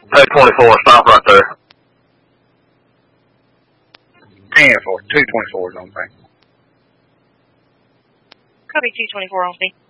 Hey, 24, stop right there. 10-4, 224s on me. Copy 224 on me.